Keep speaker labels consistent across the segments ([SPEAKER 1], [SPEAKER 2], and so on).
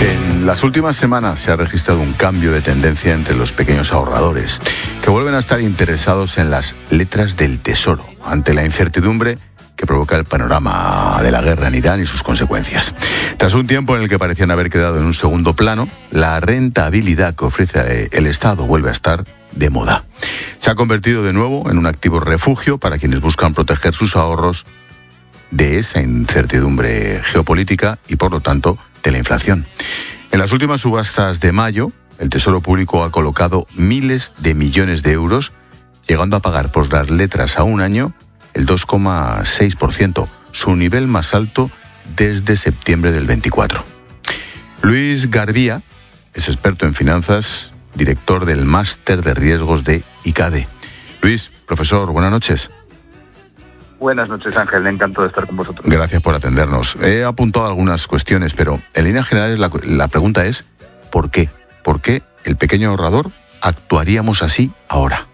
[SPEAKER 1] En las últimas semanas se ha registrado un cambio de tendencia entre los pequeños ahorradores, que vuelven a estar interesados en las letras del tesoro, ante la incertidumbre que provoca el panorama de la guerra en Irán y sus consecuencias. Tras un tiempo en el que parecían haber quedado en un segundo plano, la rentabilidad que ofrece el Estado vuelve a estar de moda. Se ha convertido de nuevo en un activo refugio para quienes buscan proteger sus ahorros de esa incertidumbre geopolítica y, por lo tanto, de la inflación. En las últimas subastas de mayo, el Tesoro Público ha colocado miles de millones de euros, llegando a pagar por las letras a un año el 2,6%, su nivel más alto desde septiembre del 24. Luis Garbía es experto en finanzas, director del Máster de Riesgos de ICADE. Luis, profesor, buenas noches.
[SPEAKER 2] Buenas noches, Ángel. Encantado de estar con vosotros.
[SPEAKER 1] Gracias por atendernos. He apuntado algunas cuestiones, pero en líneas generales la pregunta es ¿por qué? ¿Por qué el pequeño ahorrador actuaríamos así ahora?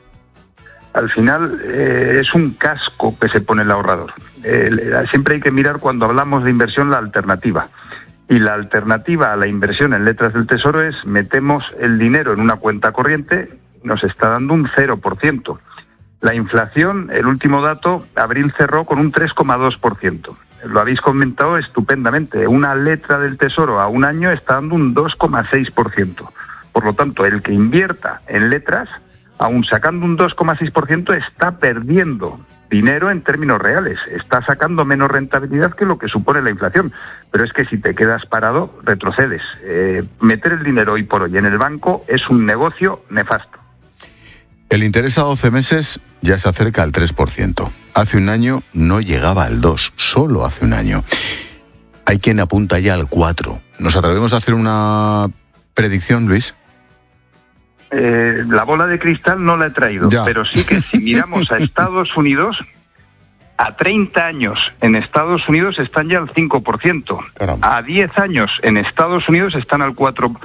[SPEAKER 2] Al final es un casco que se pone el ahorrador. Siempre hay que mirar cuando hablamos de inversión la alternativa. Y la alternativa a la inversión en letras del Tesoro es metemos el dinero en una cuenta corriente, nos está dando un 0%. La inflación, el último dato, abril cerró con un 3,2%. Lo habéis comentado estupendamente. Una letra del Tesoro a un año está dando un 2,6%. Por lo tanto, el que invierta en letras, aun sacando un 2,6%, está perdiendo dinero en términos reales. Está sacando menos rentabilidad que lo que supone la inflación. Pero es que si te quedas parado, retrocedes. Meter el dinero hoy por hoy en el banco es un negocio nefasto.
[SPEAKER 1] El interés a 12 meses ya se acerca al 3%. Hace un año no llegaba al 2%, solo hace un año. Hay quien apunta ya al 4%. ¿Nos atrevemos a hacer una predicción, Luis?
[SPEAKER 2] La bola de cristal no la he traído, pero sí que si miramos a Estados Unidos, a 30 años en Estados Unidos están ya al 5%. Caramba. A 10 años en Estados Unidos están al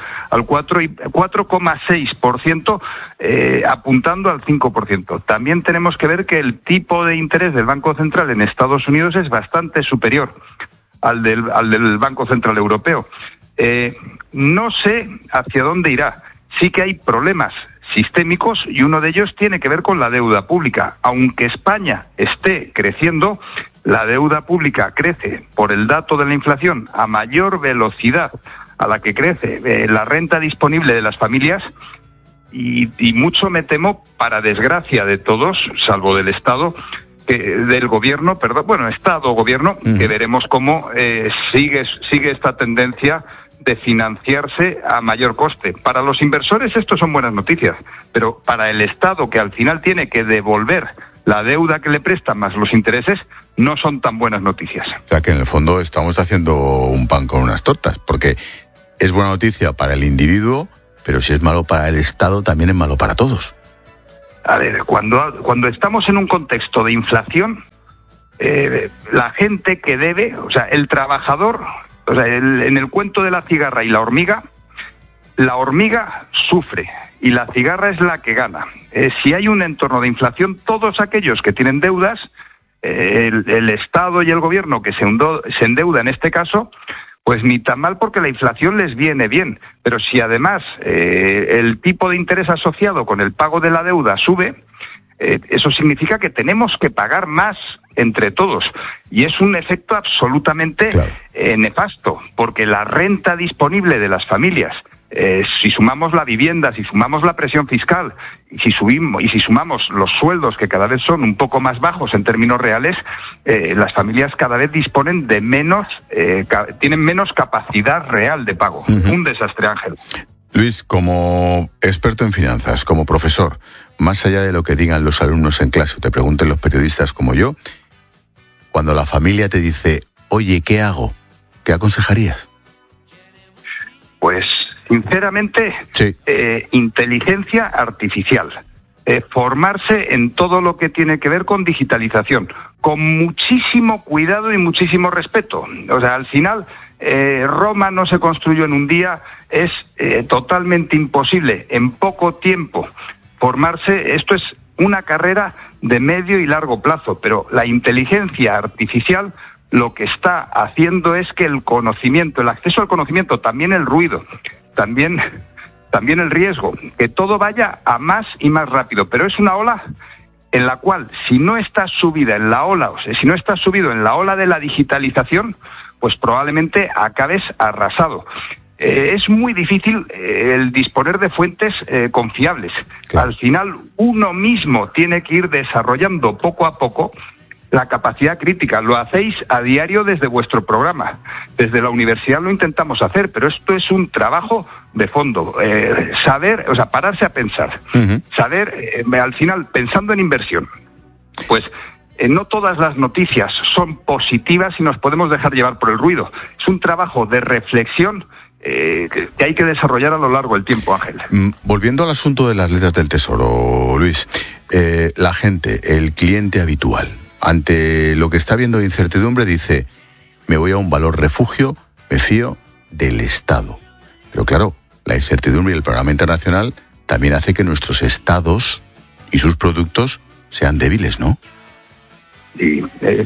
[SPEAKER 2] 4,6%, apuntando al 5%. También tenemos que ver que el tipo de interés del Banco Central en Estados Unidos es bastante superior al del Banco Central Europeo. No sé hacia dónde irá. Sí que hay problemas sistémicos y uno de ellos tiene que ver con la deuda pública. Aunque España esté creciendo, la deuda pública crece por el dato de la inflación a mayor velocidad a la que crece la renta disponible de las familias y mucho me temo, para desgracia de todos, salvo del Estado, del gobierno, Estado-gobierno, que veremos cómo sigue esta tendencia de financiarse a mayor coste. Para los inversores esto son buenas noticias, pero para el Estado, que al final tiene que devolver la deuda que le prestan más los intereses, no son tan buenas noticias.
[SPEAKER 1] O sea que en el fondo estamos haciendo un pan con unas tortas, porque es buena noticia para el individuo, pero si es malo para el Estado también es malo para todos.
[SPEAKER 2] A ver, cuando estamos en un contexto de inflación, la gente que debe, o sea, el trabajador, o sea, en el cuento de la cigarra y la hormiga sufre y la cigarra es la que gana. Si hay un entorno de inflación, todos aquellos que tienen deudas, el Estado y el gobierno que se endeuda en este caso, pues ni tan mal, porque la inflación les viene bien. Pero si además el tipo de interés asociado con el pago de la deuda sube, eso significa que tenemos que pagar más entre todos. Y es un efecto absolutamente nefasto, porque la renta disponible de las familias, si sumamos la vivienda, si sumamos la presión fiscal, y si sumamos los sueldos, que cada vez son un poco más bajos en términos reales, las familias cada vez disponen de tienen menos capacidad real de pago. Un desastre, Ángel.
[SPEAKER 1] Luis, como experto en finanzas, como profesor, más allá de lo que digan los alumnos en clase o te pregunten los periodistas como yo, cuando la familia te dice, oye, ¿qué hago?, ¿qué aconsejarías?
[SPEAKER 2] Pues, sinceramente, inteligencia artificial. Formarse en todo lo que tiene que ver con digitalización, con muchísimo cuidado y muchísimo respeto. O sea, al final, Roma no se construyó en un día, es totalmente imposible en poco tiempo formarse. Esto es una carrera de medio y largo plazo, pero la inteligencia artificial lo que está haciendo es que el conocimiento, el acceso al conocimiento, también el ruido, también el riesgo, que todo vaya a más y más rápido. Pero es una ola en la cual, si no estás subido en la ola de la digitalización, pues probablemente acabes arrasado. Es muy difícil el disponer de fuentes confiables. Claro. Al final, uno mismo tiene que ir desarrollando poco a poco la capacidad crítica. Lo hacéis a diario desde vuestro programa. Desde la universidad lo intentamos hacer, pero esto es un trabajo de fondo. Saber, pararse a pensar. Saber, al final, pensando en inversión, pues no todas las noticias son positivas y nos podemos dejar llevar por el ruido. Es un trabajo de reflexión que hay que desarrollar a lo largo del tiempo, Ángel.
[SPEAKER 1] Volviendo al asunto de las letras del Tesoro, Luis, la gente, el cliente habitual, ante lo que está viendo de incertidumbre, dice: me voy a un valor refugio, me fío del Estado. Pero claro, la incertidumbre y el programa internacional también hace que nuestros estados y sus productos sean débiles, ¿no?
[SPEAKER 2] Sí,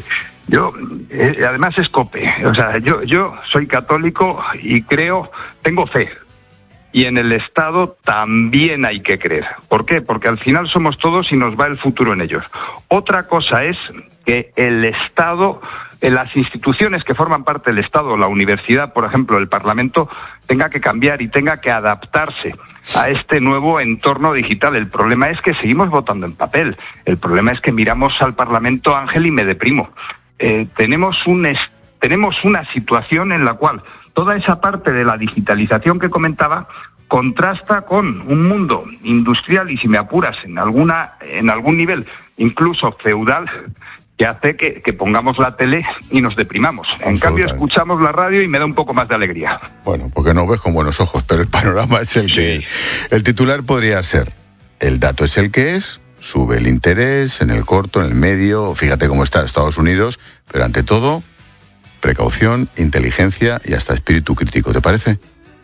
[SPEAKER 2] además es COPE. Yo soy católico y tengo fe. Y en el Estado también hay que creer. ¿Por qué? Porque al final somos todos y nos va el futuro en ellos. Otra cosa es que el Estado, las instituciones que forman parte del Estado, la universidad, por ejemplo, el Parlamento, tenga que cambiar y tenga que adaptarse a este nuevo entorno digital. El problema es que seguimos votando en papel. El problema es que miramos al Parlamento, Ángel, y me deprimo. Tenemos una situación en la cual toda esa parte de la digitalización que comentaba contrasta con un mundo industrial y, si me apuras, en algún nivel incluso feudal, que hace que pongamos la tele y nos deprimamos. En cambio, escuchamos la radio y me da un poco más de alegría.
[SPEAKER 1] Bueno, porque no ves con buenos ojos, pero el panorama es el que... El titular podría ser: el dato es el que es, sube el interés en el corto, en el medio, fíjate cómo está Estados Unidos, pero ante todo, precaución, inteligencia y hasta espíritu crítico, ¿te parece?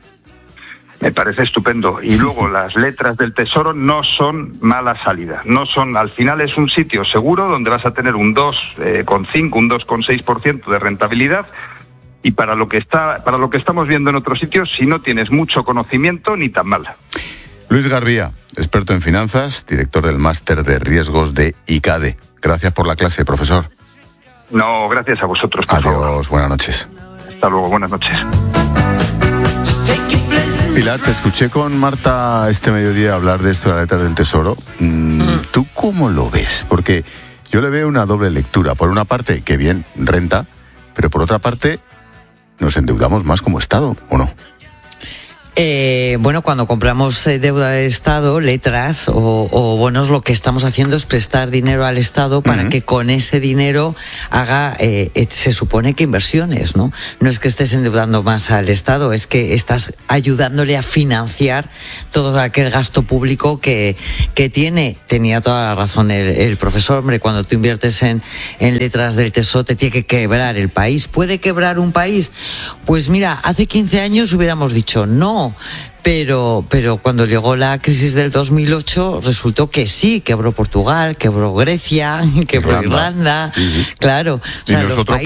[SPEAKER 2] Me parece estupendo. Y luego las letras del Tesoro no son mala salida. No son, al final es un sitio seguro donde vas a tener un 2,5, un 2,6% de rentabilidad. Y para lo que estamos viendo en otros sitios, si no tienes mucho conocimiento, ni tan mal.
[SPEAKER 1] Luis Garbía, experto en finanzas, director del máster de riesgos de ICADE. Gracias por la clase, profesor.
[SPEAKER 2] No, gracias a vosotros, por favor.
[SPEAKER 1] Adiós, buenas noches.
[SPEAKER 2] Hasta luego, buenas noches.
[SPEAKER 1] Pilar, te escuché con Marta este mediodía hablar de esto de las letras del Tesoro. ¿Tú cómo lo ves? Porque yo le veo una doble lectura. Por una parte, que bien, renta, pero por otra parte, nos endeudamos más como Estado, ¿o no?
[SPEAKER 3] Bueno, cuando compramos deuda de Estado, letras o bonos, lo que estamos haciendo es prestar dinero al Estado para que con ese dinero haga, se supone que inversiones, ¿no? No es que estés endeudando más al Estado, es que estás ayudándole a financiar todo aquel gasto público que tenía toda la razón el profesor. Hombre, cuando tú inviertes en letras del Tesoro, te tiene que quebrar el país. ¿Puede quebrar un país? Pues mira, hace 15 años hubiéramos dicho no. Pero cuando llegó la crisis del 2008 resultó que sí, quebró Portugal, quebró Grecia, quebró Irlanda, claro. O sea,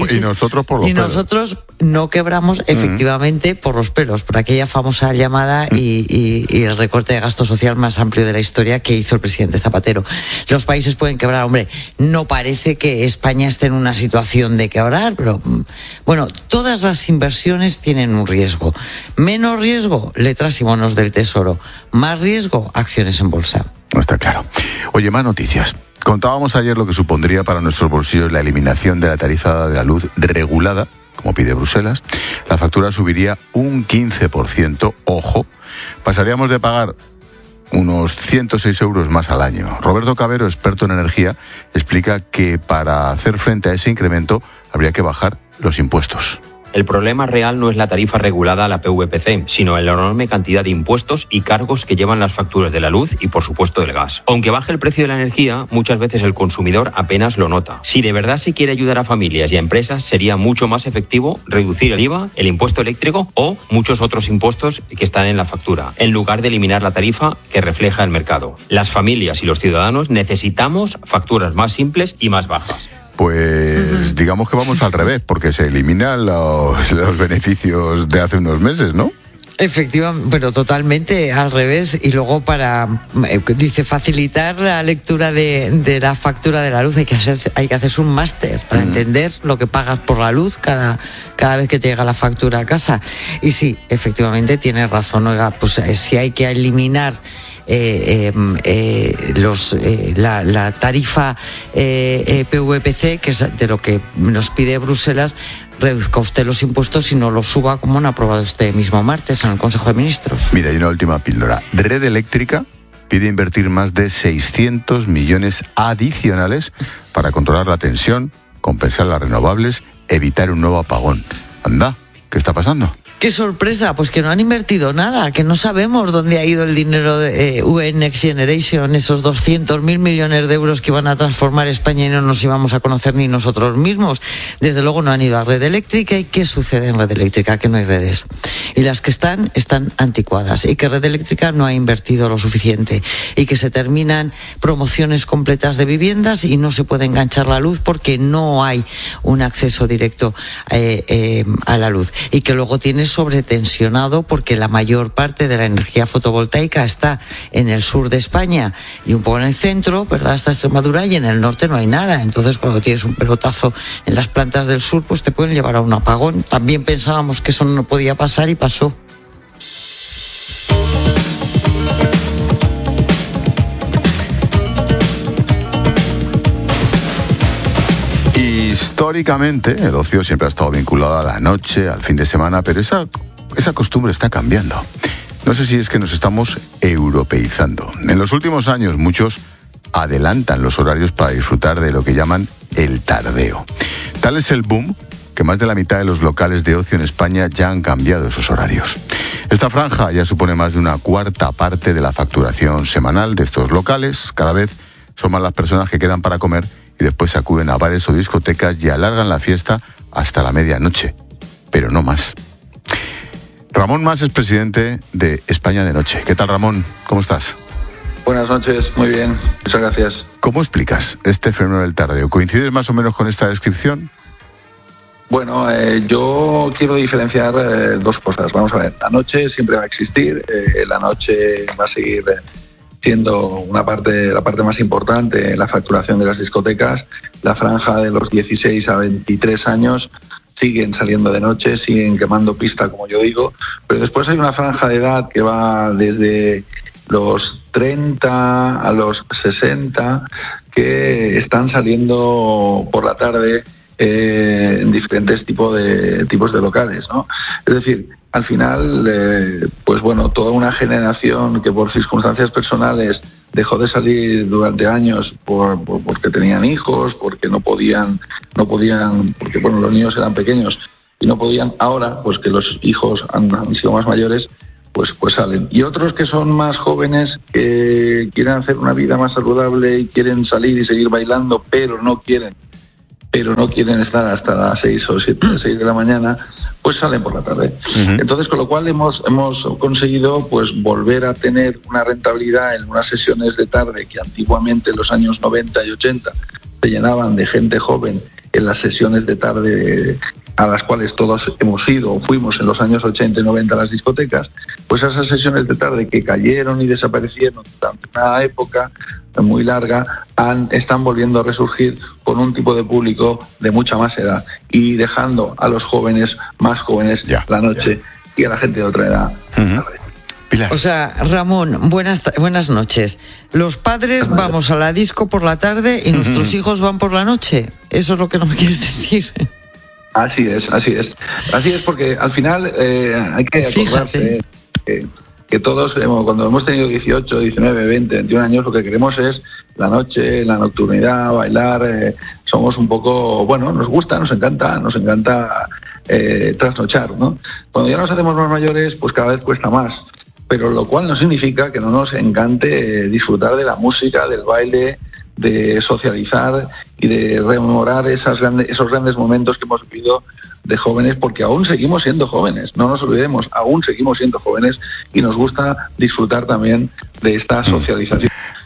[SPEAKER 3] nosotros no quebramos efectivamente por los pelos, por aquella famosa llamada y el recorte de gasto social más amplio de la historia que hizo el presidente Zapatero. Los países pueden quebrar, hombre, no parece que España esté en una situación de quebrar, pero bueno, todas las inversiones tienen un riesgo. Menos riesgo, letras y bonos del Tesoro. Más riesgo, acciones en bolsa.
[SPEAKER 1] No está claro. Oye, más noticias. Contábamos ayer lo que supondría para nuestros bolsillos la eliminación de la tarifa de la luz regulada, como pide Bruselas. La factura subiría un 15%. Ojo, pasaríamos de pagar unos 106 euros más al año. Roberto Cabero, experto en energía, explica que para hacer frente a ese incremento habría que bajar los impuestos.
[SPEAKER 4] El problema real no es la tarifa regulada a la PVPC, sino la enorme cantidad de impuestos y cargos que llevan las facturas de la luz y, por supuesto, del gas. Aunque baje el precio de la energía, muchas veces el consumidor apenas lo nota. Si de verdad se quiere ayudar a familias y a empresas, sería mucho más efectivo reducir el IVA, el impuesto eléctrico o muchos otros impuestos que están en la factura, en lugar de eliminar la tarifa que refleja el mercado. Las familias y los ciudadanos necesitamos facturas más simples y más bajas.
[SPEAKER 1] pues digamos que vamos al revés, porque se eliminan los beneficios de hace unos meses, ¿no?
[SPEAKER 3] Efectivamente, pero totalmente al revés. Y luego dice facilitar la lectura de la factura de la luz, hay que hacerse un máster para entender lo que pagas por la luz cada vez que te llega la factura a casa. Y sí, efectivamente tiene razón, oiga, pues si hay que eliminar la tarifa PVPC, que es de lo que nos pide Bruselas, reduzca usted los impuestos y no los suba, como han aprobado este mismo martes en el Consejo de Ministros.
[SPEAKER 1] Mira, hay una última píldora. Red Eléctrica pide invertir más de 600 millones adicionales para controlar la tensión, compensar las renovables, evitar un nuevo apagón. Anda, ¿qué está pasando?
[SPEAKER 3] ¡Qué sorpresa! Pues que no han invertido nada, que no sabemos dónde ha ido el dinero de UE Next Generation, esos 200.000 millones de euros que iban a transformar España y no nos íbamos a conocer ni nosotros mismos. Desde luego no han ido a Red Eléctrica. ¿Y qué sucede en Red Eléctrica? Que no hay redes. Y las que están anticuadas. Y que Red Eléctrica no ha invertido lo suficiente. Y que se terminan promociones completas de viviendas y no se puede enganchar la luz porque no hay un acceso directo a la luz. Y que luego tienes sobretensionado porque la mayor parte de la energía fotovoltaica está en el sur de España y un poco en el centro, ¿verdad?, hasta Extremadura, y en el norte no hay nada. Entonces, cuando tienes un pelotazo en las plantas del sur, pues te pueden llevar a un apagón. También pensábamos que eso no podía pasar y pasó.
[SPEAKER 1] Históricamente, el ocio siempre ha estado vinculado a la noche, al fin de semana, pero esa costumbre está cambiando. No sé si es que nos estamos europeizando. En los últimos años, muchos adelantan los horarios para disfrutar de lo que llaman el tardeo. Tal es el boom que más de la mitad de los locales de ocio en España ya han cambiado esos horarios. Esta franja ya supone más de una cuarta parte de la facturación semanal de estos locales. Cada vez son más las personas que quedan para comer y después acuden a bares o discotecas y alargan la fiesta hasta la medianoche, pero no más. Ramón Mas es presidente de España de Noche. ¿Qué tal, Ramón? ¿Cómo estás?
[SPEAKER 5] Buenas noches, muy bien, muchas gracias.
[SPEAKER 1] ¿Cómo explicas este fenómeno del tardeo? ¿Coincides más o menos con esta descripción?
[SPEAKER 5] Bueno, yo quiero diferenciar dos cosas. Vamos a ver, la noche siempre va a existir, la noche va a seguir siendo la parte más importante en la facturación de las discotecas. La franja de los 16 a 23 años siguen saliendo de noche, siguen quemando pista, como yo digo, pero después hay una franja de edad que va desde los 30 a los 60 que están saliendo por la tarde en diferentes tipos de locales, ¿no? Es decir, al final, pues bueno, toda una generación que por circunstancias personales dejó de salir durante años porque tenían hijos, porque no podían, porque bueno, los niños eran pequeños y no podían. Ahora, pues que los hijos han sido más mayores, pues salen. Y otros que son más jóvenes, que quieren hacer una vida más saludable y quieren salir y seguir bailando, pero no quieren estar hasta las 6 o 7, 6 de la mañana, pues salen por la tarde. Uh-huh. Entonces, con lo cual hemos conseguido pues volver a tener una rentabilidad en unas sesiones de tarde que antiguamente en los años 90 y 80 se llenaban de gente joven en las sesiones de tarde a las cuales todos hemos ido o fuimos en los años 80 y 90 a las discotecas, pues esas sesiones de tarde que cayeron y desaparecieron durante una época muy larga, están volviendo a resurgir con un tipo de público de mucha más edad y dejando a los jóvenes más jóvenes la noche y a la gente de otra edad. Uh-huh.
[SPEAKER 3] Pilar. O sea, Ramón, buenas noches. Los padres vamos a la disco por la tarde y nuestros hijos van por la noche. ¿Eso es lo que no me quieres decir?
[SPEAKER 5] Así es, porque al final hay que acordarse que todos, cuando hemos tenido 18, 19, 20, 21 años, lo que queremos es la noche, la nocturnidad, bailar. Somos un poco, bueno, nos gusta, nos encanta trasnochar, ¿no? Cuando ya nos hacemos más mayores, pues cada vez cuesta más, pero lo cual no significa que no nos encante disfrutar de la música, del baile, de socializar y de rememorar esos grandes momentos que hemos vivido de jóvenes, porque aún seguimos siendo jóvenes, no nos olvidemos, aún seguimos siendo jóvenes y nos gusta disfrutar también de esta socialización.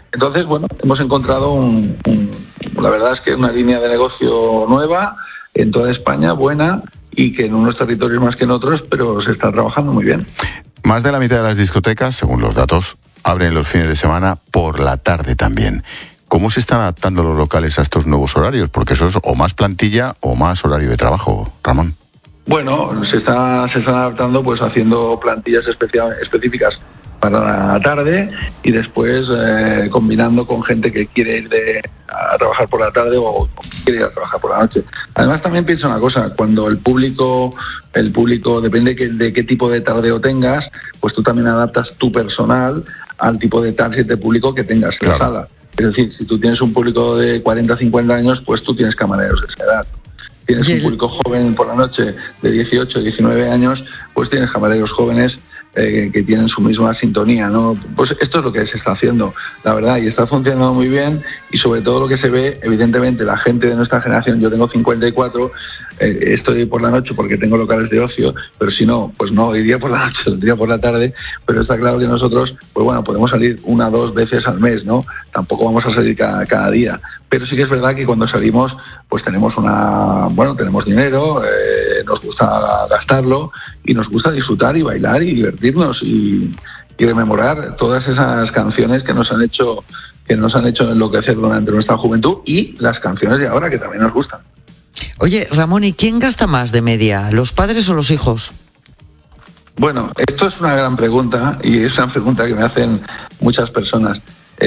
[SPEAKER 5] Entonces, bueno, hemos encontrado la verdad es que una línea de negocio nueva en toda España, buena, y que en unos territorios más que en otros, pero se está trabajando muy bien.
[SPEAKER 1] Más de la mitad de las discotecas, según los datos, abren los fines de semana por la tarde también. ¿Cómo se están adaptando los locales a estos nuevos horarios? Porque eso es o más plantilla o más horario de trabajo, Ramón.
[SPEAKER 5] Bueno, se están adaptando pues haciendo plantillas específicas para la tarde y después combinando con gente que quiere ir a trabajar por la tarde o quiere ir a trabajar por la noche. Además también pienso una cosa, cuando el público depende de qué tipo de tardeo tengas, pues tú también adaptas tu personal al tipo de target de público que tengas en la sala. Es decir, si tú tienes un público de 40, 50 años, pues tú tienes camareros de esa edad. Tienes un público joven por la noche de 18, 19 años, pues tienes camareros jóvenes que tienen su misma sintonía, ¿no? Pues esto es lo que se está haciendo, la verdad, y está funcionando muy bien, y sobre todo lo que se ve, evidentemente, la gente de nuestra generación, yo tengo 54, estoy por la noche porque tengo locales de ocio, pero si no, pues no iría por la noche, iría por la tarde, pero está claro que nosotros, pues bueno, podemos salir 1 o 2 veces al mes, ¿no? Tampoco vamos a salir cada día, pero sí que es verdad que cuando salimos, pues tenemos tenemos dinero, nos gusta gastarlo y nos gusta disfrutar y bailar y divertirnos y rememorar todas esas canciones que nos han hecho enloquecer durante nuestra juventud y las canciones de ahora que también nos gustan.
[SPEAKER 3] Oye, Ramón, ¿y quién gasta más de media, los padres o los hijos?
[SPEAKER 5] Bueno, esto es una gran pregunta y es una pregunta que me hacen muchas personas.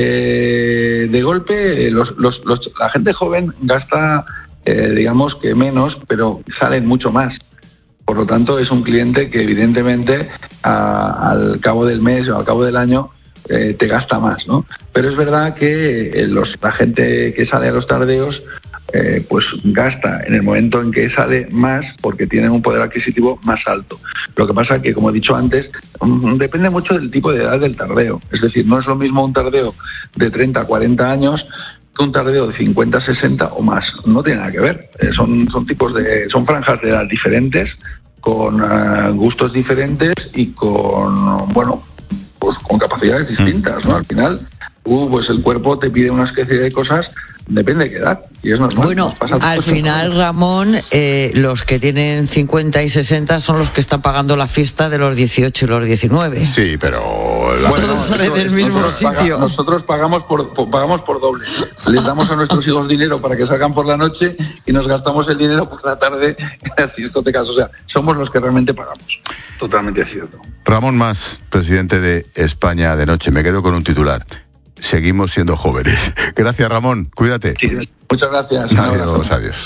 [SPEAKER 5] De golpe, la gente joven gasta, digamos que menos, pero salen mucho más. Por lo tanto, es un cliente que evidentemente al cabo del mes o al cabo del año te gasta más, ¿no? Pero es verdad que la gente que sale a los tardeos pues gasta en el momento en que sale más porque tienen un poder adquisitivo más alto. Lo que pasa que, como he dicho antes, depende mucho del tipo de edad del tardeo. Es decir, no es lo mismo un tardeo de 30, 40 años que un tardeo de 50, 60 o más. No tiene nada que ver. Son franjas de edad diferentes, con gustos diferentes y con capacidades distintas, ¿no? Al final, pues el cuerpo te pide una especie de cosas, depende de qué edad, y es normal.
[SPEAKER 3] Bueno, al final, Ramón, los que tienen 50 y 60 son los que están pagando la fiesta de los 18 y los 19.
[SPEAKER 1] Sí, pero
[SPEAKER 3] todo sale del mismo sitio.
[SPEAKER 5] Nosotros pagamos por doble. Les damos a nuestros hijos dinero para que salgan por la noche y nos gastamos el dinero por la tarde en las discotecas. O sea, somos los que realmente pagamos. Totalmente cierto.
[SPEAKER 1] Ramón Mas, presidente de España de Noche. Me quedo con un titular. Seguimos siendo jóvenes. Gracias, Ramón. Cuídate.
[SPEAKER 5] Sí, muchas gracias.
[SPEAKER 1] Adiós.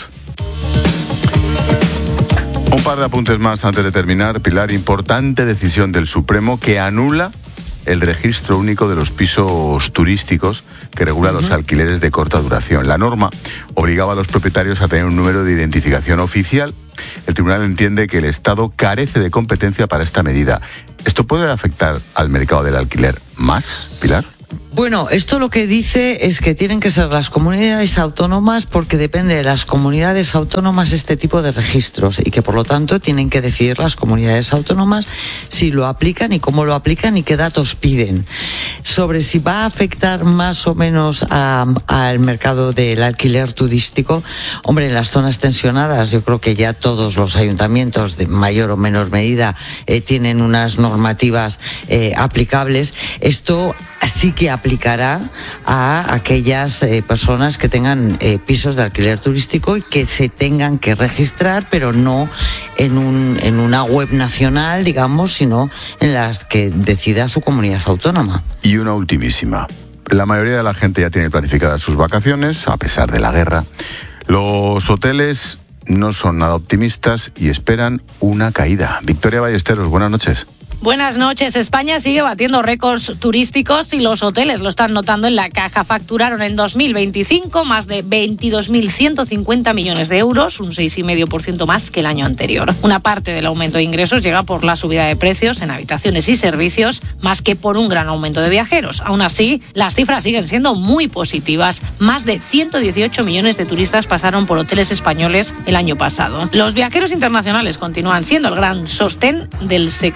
[SPEAKER 1] Un par de apuntes más antes de terminar. Pilar, importante decisión del Supremo que anula el registro único de los pisos turísticos que regula los alquileres de corta duración. La norma obligaba a los propietarios a tener un número de identificación oficial. El tribunal entiende que el Estado carece de competencia para esta medida. ¿Esto puede afectar al mercado del alquiler más, Pilar?
[SPEAKER 3] Bueno, esto lo que dice es que tienen que ser las comunidades autónomas porque depende de las comunidades autónomas este tipo de registros y que por lo tanto tienen que decidir las comunidades autónomas si lo aplican y cómo lo aplican y qué datos piden. Sobre si va a afectar más o menos al mercado del alquiler turístico, hombre, en las zonas tensionadas yo creo que ya todos los ayuntamientos de mayor o menor medida tienen unas normativas aplicables. Esto sí que aplicará a aquellas personas que tengan pisos de alquiler turístico y que se tengan que registrar, pero no en una web nacional, digamos, sino en las que decida su comunidad autónoma.
[SPEAKER 1] Y una ultimísima. La mayoría de la gente ya tiene planificadas sus vacaciones, a pesar de la guerra. Los hoteles no son nada optimistas y esperan una caída. Victoria Ballesteros, buenas noches.
[SPEAKER 6] Buenas noches. España sigue batiendo récords turísticos y los hoteles lo están notando en la caja. Facturaron en 2025 más de 22.150 millones de euros, un 6,5% más que el año anterior. Una parte del aumento de ingresos llega por la subida de precios en habitaciones y servicios, más que por un gran aumento de viajeros. Aún así, las cifras siguen siendo muy positivas. Más de 118 millones de turistas pasaron por hoteles españoles el año pasado. Los viajeros internacionales continúan siendo el gran sostén del sector y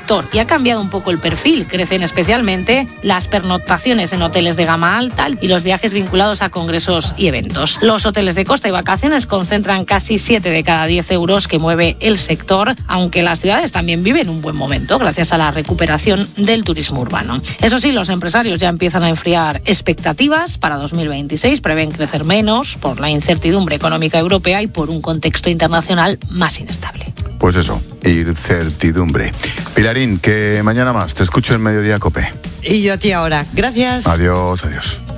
[SPEAKER 6] cambiado un poco el perfil. Crecen especialmente las pernoctaciones en hoteles de gama alta y los viajes vinculados a congresos y eventos. Los hoteles de costa y vacaciones concentran casi 7 de cada 10 euros que mueve el sector, aunque las ciudades también viven un buen momento gracias a la recuperación del turismo urbano. Eso sí, los empresarios ya empiezan a enfriar expectativas. Para 2026 prevén crecer menos por la incertidumbre económica europea y por un contexto internacional más inestable.
[SPEAKER 1] Pues eso, incertidumbre. Pilarín, que mañana más. Te escucho en Mediodía COPE.
[SPEAKER 3] Y yo a ti ahora. Gracias.
[SPEAKER 1] Adiós, adiós.